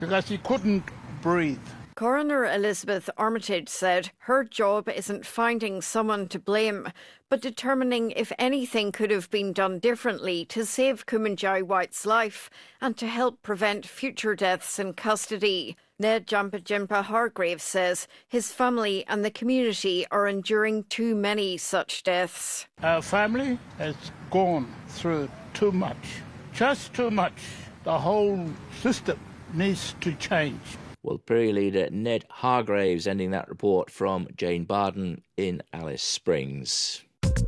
because he couldn't breathe. Coroner Elizabeth Armitage said her job isn't finding someone to blame, but determining if anything could have been done differently to save Kumanjayi White's life and to help prevent future deaths in custody. Ned Jampajimpa Hargraves says his family and the community are enduring too many such deaths. Our family has gone through too much, just too much. The whole system needs to change. Well, Prairie Leader Ned Hargraves ending that report from Jane Barden in Alice Springs.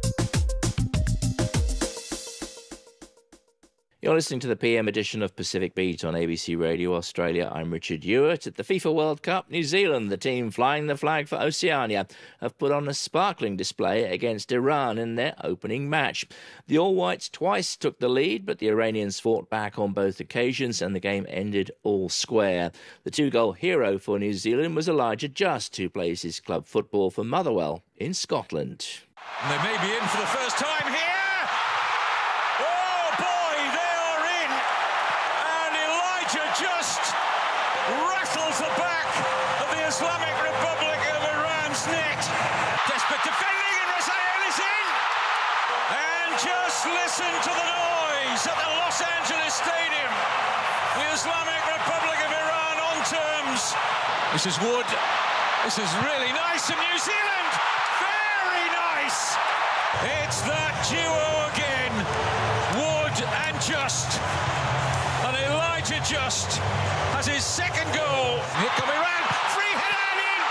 You're listening to the PM edition of Pacific Beat on ABC Radio Australia. I'm Richard Ewart. At the FIFA World Cup, New Zealand, the team flying the flag for Oceania, have put on a sparkling display against Iran in their opening match. The All Whites twice took the lead, but the Iranians fought back on both occasions and the game ended all square. The two-goal hero for New Zealand was Elijah Just, who plays his club football for Motherwell in Scotland. And they may be in for the first time here. Just rattles the back of the Islamic Republic of Iran's net. Desperate defending and Rasael is in. And just listen to the noise at the Los Angeles Stadium. The Islamic Republic of Iran on terms. This is Wood. This is really nice. And New Zealand, very nice. It's that duo again. Wood and Just. And Elijah Just has his second goal. Here come Iran. Free header and in.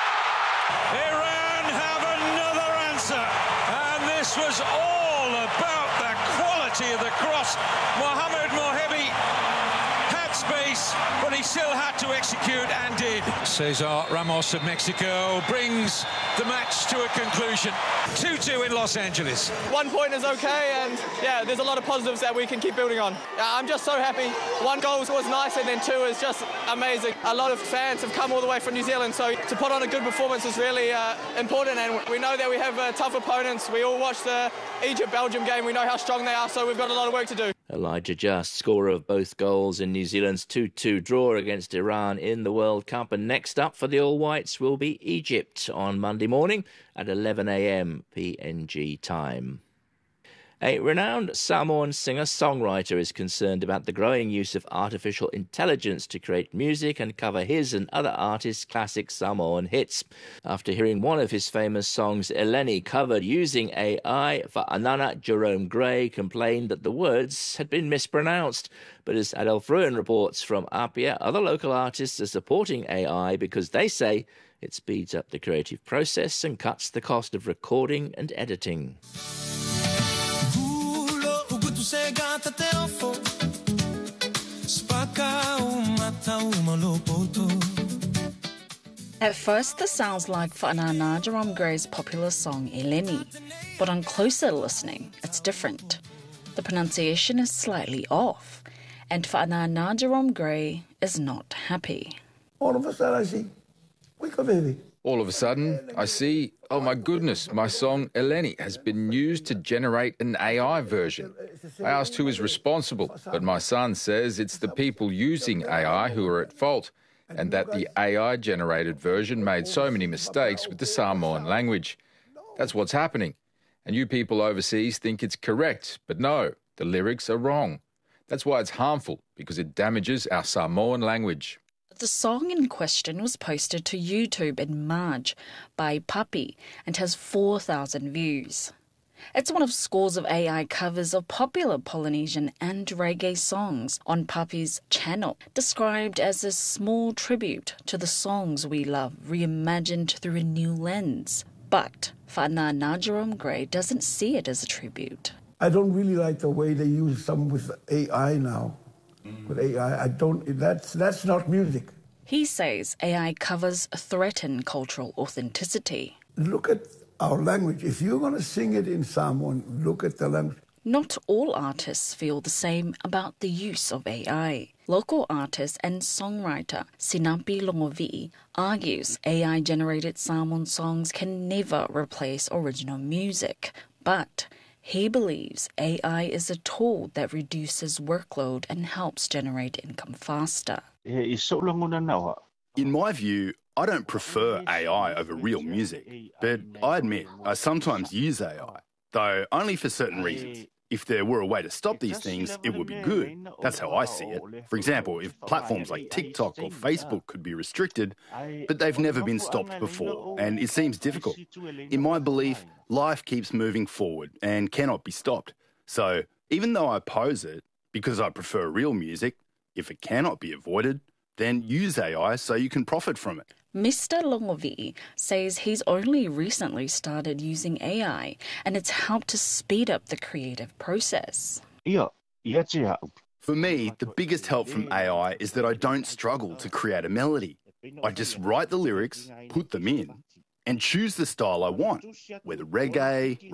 Iran have another answer. And this was all about the quality of the cross. Mohamed Mohebi had space, but he still had to execute and did. Cesar Ramos of Mexico brings the match to a conclusion. 2-2 in Los Angeles. 1 point is okay, and yeah, there's a lot of positives that we can keep building on. I'm just so happy. 1 goal was nice, and then 2 is just amazing. A lot of fans have come all the way from New Zealand, so to put on a good performance is really important, and we know that we have tough opponents. We all watched the Egypt-Belgium game. We know how strong they are, so we've got a lot of work to do. Elijah Just, scorer of both goals in New Zealand's 2-2 draw against Iran in the World Cup. And next up for the All Whites will be Egypt on Monday morning at 11 a.m. PNG time. A renowned Samoan singer-songwriter is concerned about the growing use of artificial intelligence to create music and cover his and other artists' classic Samoan hits. After hearing one of his famous songs, Eleni, covered using AI, Fa'anana Jerome Gray complained that the words had been mispronounced. But as Adolf Ruin reports from Apia, other local artists are supporting AI because they say it speeds up the creative process and cuts the cost of recording and editing. At first, this sounds like Fa'anana Jerome Gray's popular song Eleni, but on closer listening, it's different. The pronunciation is slightly off, and Fa'anana Jerome Gray is not happy. All of a sudden, I see, wake up, baby. All of a sudden, I see, oh my goodness, my song Eleni has been used to generate an AI version. I asked who is responsible, but my son says it's the people using AI who are at fault, and that the AI-generated version made so many mistakes with the Samoan language. That's what's happening. And you people overseas think it's correct, but no, the lyrics are wrong. That's why it's harmful, because it damages our Samoan language. The song in question was posted to YouTube in March by Papi and has 4,000 views. It's one of scores of AI covers of popular Polynesian and reggae songs on Papi's channel, described as a small tribute to the songs we love, reimagined through a new lens. But Fa'anana Jerome Gray doesn't see it as a tribute. I don't really like the way they use some with AI now. With AI, I don't. That's not music. He says AI covers threaten cultural authenticity. Look at our language. If you're going to sing it in Samoan, look at the language. Not all artists feel the same about the use of AI. Local artist and songwriter Sinapi Longovi'i argues AI-generated Samoan songs can never replace original music, but he believes AI is a tool that reduces workload and helps generate income faster. In my view, I don't prefer AI over real music, but I admit I sometimes use AI, though only for certain reasons. If there were a way to stop these things, it would be good. That's how I see it. For example, if platforms like TikTok or Facebook could be restricted, but they've never been stopped before, and it seems difficult. In my belief, life keeps moving forward and cannot be stopped. So even though I oppose it, because I prefer real music, if it cannot be avoided, then use AI so you can profit from it. Mr. Longovi says he's only recently started using AI and it's helped to speed up the creative process. For me, the biggest help from AI is that I don't struggle to create a melody. I just write the lyrics, put them in, and choose the style I want, whether reggae,